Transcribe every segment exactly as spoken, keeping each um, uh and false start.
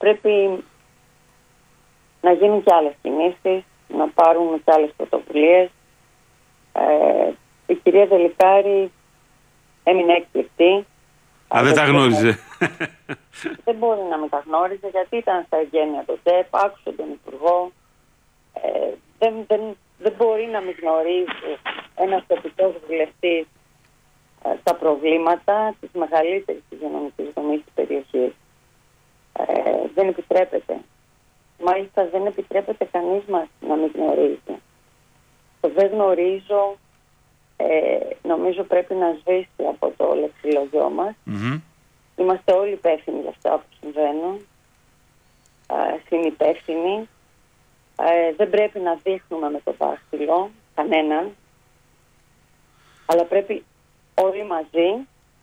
πρέπει να γίνουν και άλλες κινήσεις, να πάρουν και άλλες πρωτοβουλίες. Ε, η κυρία Δελικάρη έμεινε έκπληκτη. Α, δεν τα γνώριζε. Δεν μπορεί να μην τα γνώριζε, γιατί ήταν στα εγγένεια του ΤΕΠ, άκουσε τον Υπουργό. Ε, δεν, δεν, δεν μπορεί να μην γνωρίζει ένας τοπικός βουλευτής ε, τα προβλήματα της μεγαλύτερης υγειονομικής δομής της περιοχής. Ε, δεν επιτρέπεται. Μάλιστα δεν επιτρέπεται κανείς μας να μην γνωρίζει. Το δεν γνωρίζω ε, νομίζω πρέπει να σβήσει από το λεξιλόγιό μας. Mm-hmm. Είμαστε όλοι υπεύθυνοι για αυτά που συμβαίνουν. Ε, συνυπεύθυνοι. Ε, δεν πρέπει να δείχνουμε με το δάχτυλο κανέναν. Αλλά πρέπει όλοι μαζί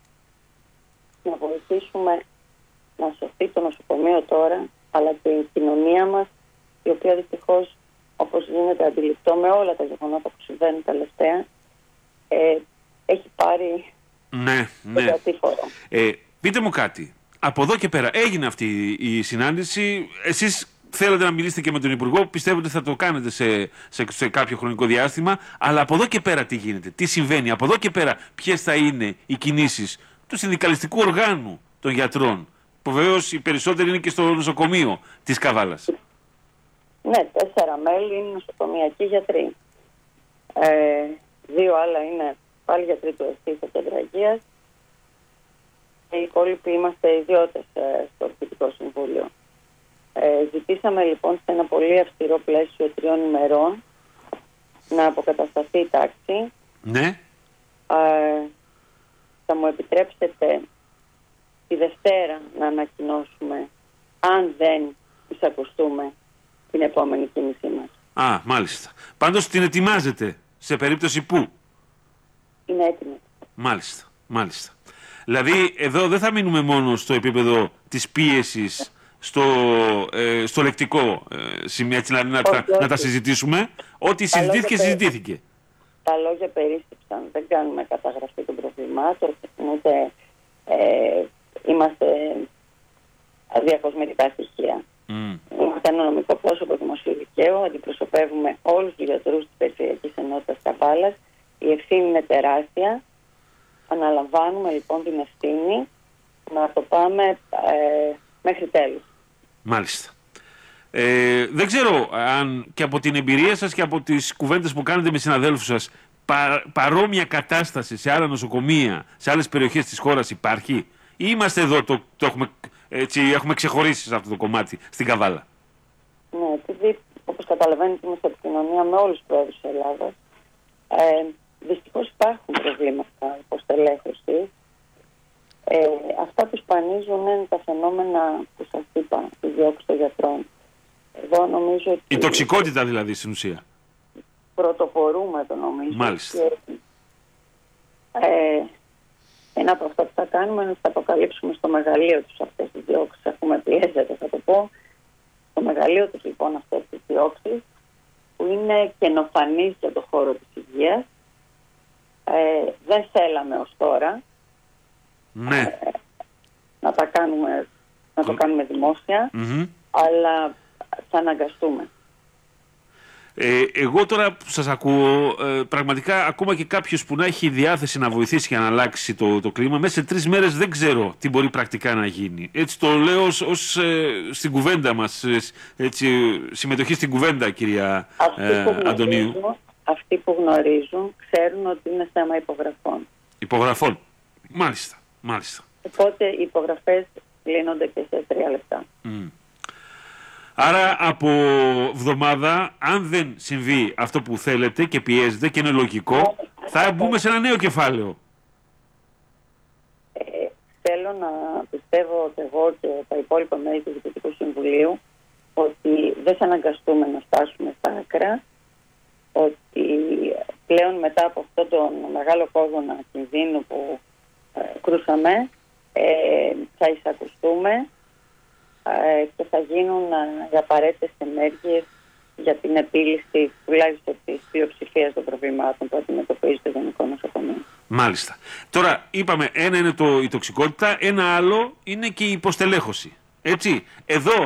να βοηθήσουμε να σωθεί το νοσοκομείο τώρα, αλλά και η κοινωνία μας, η οποία δυστυχώς, όπως γίνεται αντιληπτό με όλα τα γεγονότα που συμβαίνουν τελευταία, ε, έχει πάρει ναι, ναι. Ε, πείτε μου κάτι. Από εδώ και πέρα έγινε αυτή η συνάντηση. Εσείς θέλετε να μιλήσετε και με τον Υπουργό. Πιστεύω ότι θα το κάνετε σε, σε, σε κάποιο χρονικό διάστημα. Αλλά από εδώ και πέρα τι γίνεται, τι συμβαίνει. Από εδώ και πέρα ποιες θα είναι οι κινήσεις του συνδικαλιστικού οργάνου των γιατρών, που βεβαίως οι περισσότεροι είναι και στο νοσοκομείο της Καβάλας. Ναι, τέσσερα μέλη είναι νοσοκομιακοί γιατροί. Ε, δύο άλλα είναι πάλι γιατροί του ΕΣΥ στο κέντρο υγείας. Και οι υπόλοιποι είμαστε ιδιώτες ε, στο Διοικητικό Συμβούλιο. Ε, ζητήσαμε λοιπόν σε ένα πολύ αυστηρό πλαίσιο τριών ημερών να αποκατασταθεί η τάξη. Ναι. Ε, θα μου επιτρέψετε τη Δευτέρα να ανακοινώσουμε, αν δεν εισακουστούμε, την επόμενη κίνησή μας. Α, μάλιστα. Πάντως την ετοιμάζετε σε περίπτωση που? Είναι έτοιμη. Μάλιστα, μάλιστα. Δηλαδή εδώ δεν θα μείνουμε μόνο στο επίπεδο της πίεσης στο, ε, στο λεκτικό ε, σημείο, έτσι, να, να, τα, να τα συζητήσουμε. Ό,τι συζητήθηκε, συζητήθηκε. Τα λόγια περίστηψαν. Δεν κάνουμε καταγραφή των προβλημάτων, ούτε ε, είμαστε διακοσμητικά στοιχεία. Mm. Είμαστε ένα νομικό πρόσωπο δημοσίου δικαίου, αντιπροσωπεύουμε όλους τους γιατρούς της Περιφερειακής Ενότητας Καβάλας. Η ευθύνη είναι τεράστια. Αναλαμβάνουμε λοιπόν την ευθύνη να το πάμε ε, μέχρι τέλους. Μάλιστα. Ε, δεν ξέρω αν και από την εμπειρία σας και από τις κουβέντες που κάνετε με συναδέλφους σας, πα, παρόμοια κατάσταση σε άλλα νοσοκομεία, σε άλλες περιοχές της χώρας υπάρχει, ή είμαστε εδώ, το, το έχουμε, έτσι, έχουμε ξεχωρίσει σε αυτό το κομμάτι στην Καβάλα? Ναι, επειδή όπως καταλαβαίνετε είμαστε επικοινωνία με όλους τους πρόεδρους της Ελλάδας. Ε, δυστυχώς υπάρχουν προβλήματα υποστελέχωσης. Ε, αυτά που σπανίζουν είναι τα φαινόμενα που σας είπα, η διώξη των γιατρών. Εδώ νομίζω ότι... Η τοξικότητα δηλαδή στην ουσία. Πρωτοπορούμε το νομίζω. Μάλιστα. Και, ε, ένα από αυτά που θα κάνουμε είναι ότι θα αποκαλύψουμε στο μεγαλείο τους αυτές τις διώξεις. Έχουμε πιέζεται, θα το πω. Στο μεγαλείο τους λοιπόν αυτές τις διώξεις, που είναι καινοφανείς για το χώρο της υγείας. Ε, δεν θέλαμε ως τώρα ναι. ε, να, τα κάνουμε, να το κάνουμε δημόσια, mm-hmm. αλλά θα αναγκαστούμε. Ε, εγώ τώρα που σας ακούω, ε, πραγματικά ακόμα και κάποιος που να έχει διάθεση να βοηθήσει για να αλλάξει το, το κλίμα, μέσα σε τρεις μέρες δεν ξέρω τι μπορεί πρακτικά να γίνει. Έτσι το λέω ως, ως ε, στην κουβέντα μας, ε, έτσι, συμμετοχή στην κουβέντα, κυρία ε, Αντωνίου. Αυτοί που γνωρίζουν ξέρουν ότι είναι θέμα υπογραφών. Υπογραφών. Μάλιστα, μάλιστα. Οπότε οι υπογραφές λύνονται και σε τρία λεπτά. Mm. Άρα από εβδομάδα, αν δεν συμβεί αυτό που θέλετε και πιέζετε και είναι λογικό, θα μπούμε σε ένα νέο κεφάλαιο. Ε, θέλω να πιστεύω και εγώ και τα υπόλοιπα μέλη του Διοικητικού Συμβουλίου ότι δεν θα αναγκαστούμε να φτάσουμε στα άκρα, ότι πλέον μετά από αυτόν τον μεγάλο κόδωνα κινδύνου που ε, κρούσαμε, ε, θα εισακουστούμε ε, και θα γίνουν ε, οι απαραίτητες ενέργειες για την επίλυση τουλάχιστον της πλειοψηφίας των προβλημάτων που αντιμετωπίζει το Γενικό Νοσοκομείο. Μάλιστα. Τώρα είπαμε, ένα είναι το, η τοξικότητα, ένα άλλο είναι και η υποστελέχωση. Έτσι, εδώ